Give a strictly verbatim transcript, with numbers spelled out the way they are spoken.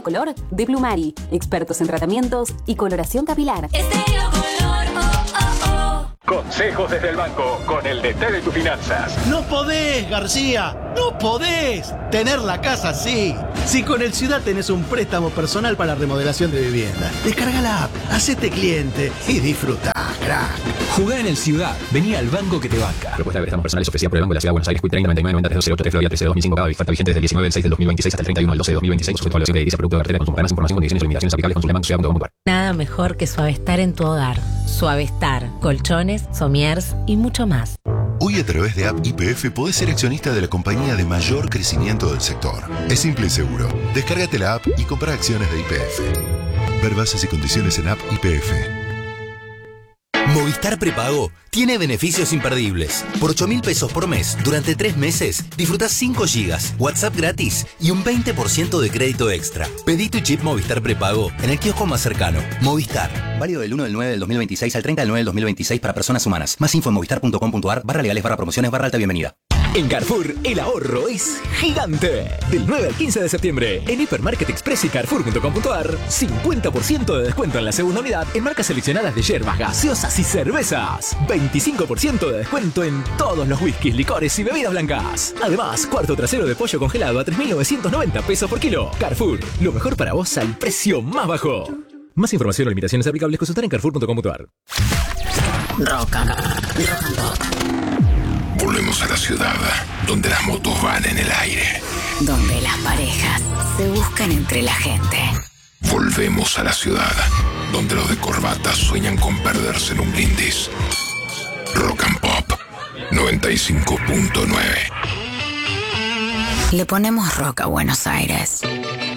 Estéreo Color de Plumari, expertos en tratamientos y coloración capilar. Estéreo Color, oh, oh, oh. Consejos desde el banco con el D T de tus finanzas. No podés, García, no podés tener la casa así. Si con el Ciudad tenés un préstamo personal para remodelación de vivienda, descarga la app, hacete cliente y disfruta, crack. Jugá en el Ciudad, vení al banco que te banca. Propuesta de préstamos personales ofrecida por el Banco de la Ciudad de Buenos Aires, Q treinta noventa y nueve noventa tres cero ocho Florida trece dos mil cinco, cada oferta vigente desde el diecinueve del seis del dos mil veintiséis hasta el treinta y uno del doce del dos mil veintiséis, sujeto a evaluación de edilicia, producto de cartera de consumo. Para más información, condiciones y limitaciones aplicables, consulta banco ciudad punto com punto a r. Nada mejor que Suavestar en tu hogar. Suavestar, colchones, somiers y mucho más. Hoy a través de App Y P F podés ser accionista de la compañía de mayor crecimiento del sector. Es simple y seguro. Descárgate la app y compra acciones de Y P F. Ver bases y condiciones en App Y P F. Movistar Prepago tiene beneficios imperdibles. Por ocho mil pesos por mes, durante tres meses, disfrutás cinco gigas, WhatsApp gratis y un veinte por ciento de crédito extra. Pedí tu chip Movistar Prepago en el kiosco más cercano. Movistar. Válido del uno del nueve del dos mil veintiséis al treinta del nueve del dos mil veintiséis para personas humanas. Más info en movistar punto com punto a r, barra legales, barra promociones, barra alta bienvenida. En Carrefour, el ahorro es gigante. Del nueve al quince de septiembre, en Hipermarket Express y Carrefour punto com punto a r, cincuenta por ciento de descuento en la segunda unidad en marcas seleccionadas de yerbas, gaseosas y cervezas. veinticinco por ciento de descuento en todos los whiskies, licores y bebidas blancas. Además, cuarto trasero de pollo congelado a tres mil novecientos noventa pesos por kilo. Carrefour, lo mejor para vos al precio más bajo. Más información o limitaciones aplicables, consultar en carrefour punto com punto a r. Rock and, rock and pop. Volvemos a la ciudad, donde las motos van en el aire. Donde las parejas se buscan entre la gente. Volvemos a la ciudad, donde los de corbata sueñan con perderse en un brindis. Rock and Pop noventa y cinco punto nueve. Le ponemos rock a Buenos Aires.